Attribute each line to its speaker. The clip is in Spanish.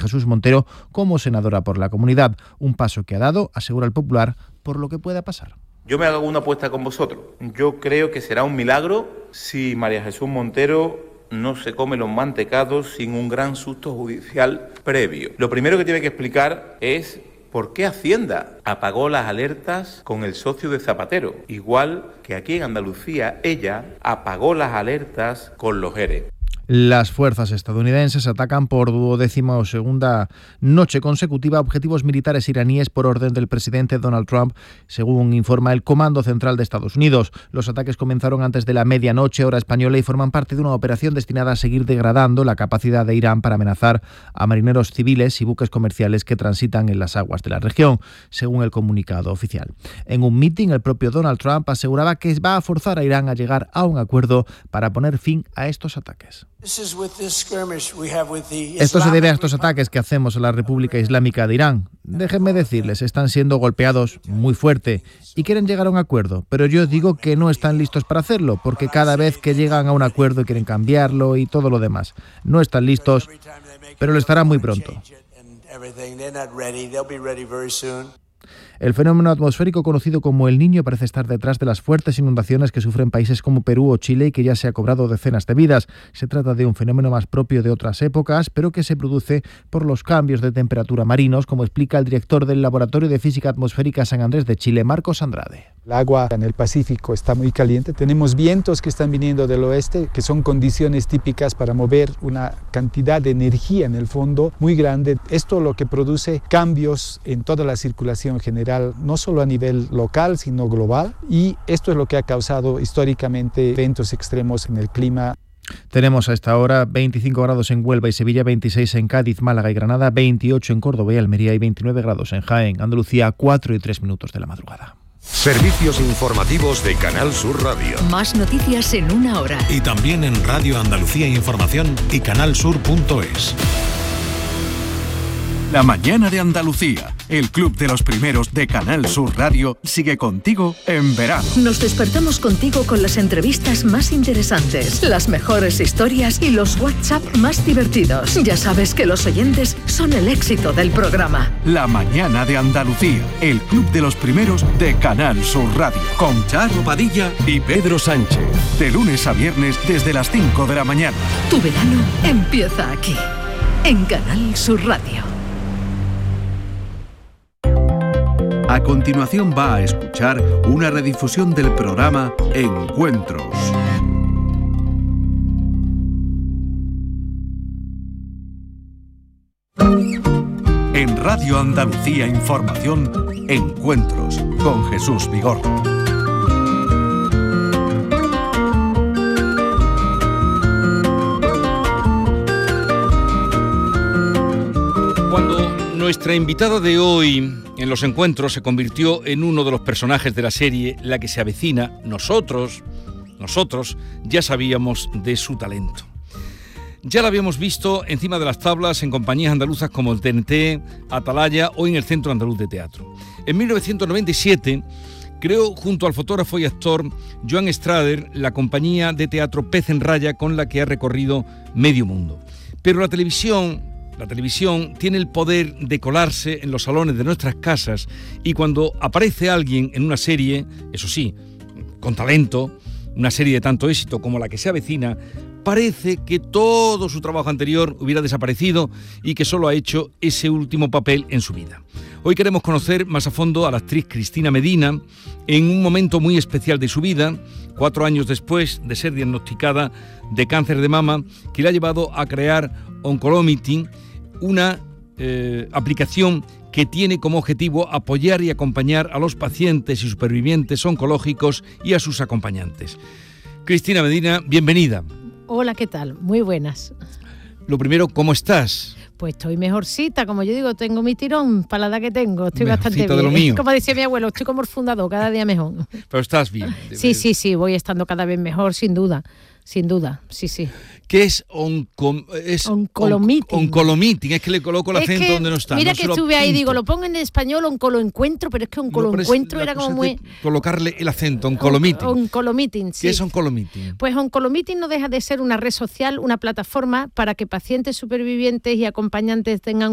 Speaker 1: Jesús Montero como senadora por la comunidad. Un paso que ha dado, asegura el Popular, por lo que pueda pasar.
Speaker 2: Yo me hago una apuesta con vosotros. Yo creo que será un milagro si María Jesús Montero no se come los mantecados sin un gran susto judicial previo. Lo primero que tiene que explicar es por qué Hacienda apagó las alertas con el socio de Zapatero, igual que aquí en Andalucía ella apagó las alertas con los ERE.
Speaker 1: Las fuerzas estadounidenses atacan por 12ª noche consecutiva objetivos militares iraníes por orden del presidente Donald Trump, según informa el Comando Central de Estados Unidos. Los ataques comenzaron antes de la medianoche, hora española, y forman parte de una operación destinada a seguir degradando la capacidad de Irán para amenazar a marineros civiles y buques comerciales que transitan en las aguas de la región, según el comunicado oficial. En un mitin, el propio Donald Trump aseguraba que va a forzar a Irán a llegar a un acuerdo para poner fin a estos ataques. Esto se debe a estos ataques que hacemos a la República Islámica de Irán. Déjenme decirles, están siendo golpeados muy fuerte y quieren llegar a un acuerdo, pero yo digo que no están listos para hacerlo, porque cada vez que llegan a un acuerdo quieren cambiarlo y todo lo demás. No están listos, pero lo estarán muy pronto. El fenómeno atmosférico conocido como El Niño parece estar detrás de las fuertes inundaciones que sufren países como Perú o Chile y que ya se ha cobrado decenas de vidas. Se trata de un fenómeno más propio de otras épocas, pero que se produce por los cambios de temperatura marinos, como explica el director del Laboratorio de Física Atmosférica San Andrés de Chile, Marcos Andrade.
Speaker 3: El agua en el Pacífico está muy caliente. Tenemos vientos que están viniendo del oeste, que son condiciones típicas para mover una cantidad de energía en el fondo muy grande. Esto lo que produce cambios en toda la circulación general, no solo a nivel local, sino global. Y esto es lo que ha causado históricamente eventos extremos en el clima.
Speaker 1: Tenemos a esta hora 25 grados en Huelva y Sevilla, 26 en Cádiz, Málaga y Granada, 28 en Córdoba y Almería y 29 grados en Jaén, Andalucía, 4:03 de la madrugada.
Speaker 4: Servicios informativos de Canal Sur Radio.
Speaker 5: Más noticias en una hora.
Speaker 6: Y también en Radio Andalucía Información y canalsur.es. La mañana de Andalucía, el club de los primeros de Canal Sur Radio, sigue contigo en verano.
Speaker 5: Nos despertamos contigo con las entrevistas más interesantes, las mejores historias y los WhatsApp más divertidos. Ya sabes que los oyentes son el éxito del programa.
Speaker 6: La mañana de Andalucía, el club de los primeros de Canal Sur Radio, con Charo Padilla y Pedro Sánchez. De lunes a viernes desde las 5 de la mañana.
Speaker 5: Tu verano empieza aquí, en Canal Sur Radio.
Speaker 6: A continuación va a escuchar una redifusión del programa Encuentros. En Radio Andalucía Información, Encuentros con Jesús Vigorra.
Speaker 7: Cuando nuestra invitada de hoy en los encuentros se convirtió en uno de los personajes de la serie La que se avecina, nosotros ya sabíamos de su talento. Ya la habíamos visto encima de las tablas en compañías andaluzas como el TNT, Atalaya o en el Centro Andaluz de Teatro. En 1997 creó junto al fotógrafo y actor Joan Strader la compañía de teatro Pez en Raya, con la que ha recorrido medio mundo. Pero la televisión tiene el poder de colarse en los salones de nuestras casas, y cuando aparece alguien en una serie, eso sí, con talento, una serie de tanto éxito como La que se avecina, parece que todo su trabajo anterior hubiera desaparecido y que solo ha hecho ese último papel en su vida. Hoy queremos conocer más a fondo a la actriz Cristina Medina en un momento muy especial de su vida, 4 años después de ser diagnosticada de cáncer de mama, que le ha llevado a crear Oncolomeeting, una aplicación que tiene como objetivo apoyar y acompañar a los pacientes y supervivientes oncológicos y a sus acompañantes. Cristina Medina, bienvenida.
Speaker 8: Hola, ¿qué tal? Muy buenas.
Speaker 7: Lo primero, ¿cómo estás?
Speaker 8: Pues estoy mejorcita, como yo digo, tengo mi tirón para la edad que tengo, estoy
Speaker 7: Mejorcita
Speaker 8: bastante bien.
Speaker 7: de lo mío.
Speaker 8: Como decía mi abuelo, estoy como el fundador, cada día mejor.
Speaker 7: Pero estás bien.
Speaker 8: Sí, voy estando cada vez mejor, sin duda, sí.
Speaker 7: ¿Qué es
Speaker 8: Oncolomeeting?
Speaker 7: Oncolomeeting, es que le coloco el acento donde no está.
Speaker 8: Mira
Speaker 7: no
Speaker 8: que estuve ahí, digo, lo pongo en español Oncoloencuentro, pero es que Oncoloencuentro era como muy...
Speaker 7: Colocarle el acento, Oncolomeeting.
Speaker 8: Oncolomeeting, sí.
Speaker 7: ¿Qué es Oncolomeeting?
Speaker 8: Pues Oncolomeeting no deja de ser una red social, una plataforma para que pacientes supervivientes y acompañantes tengan